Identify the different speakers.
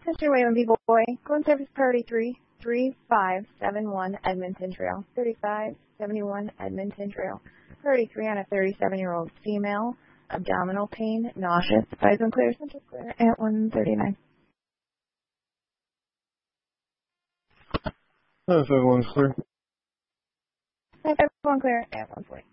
Speaker 1: Mr. Wayland B. Boy, Glen Service Priority 3, 3571 Edmonton Trail. 3571 Edmonton Trail. Priority 3 on a 37-year-old female. Abdominal pain, nauseous. Advise on clear, central clear at 139.
Speaker 2: Everyone's clear.
Speaker 1: Everyone clear at 140.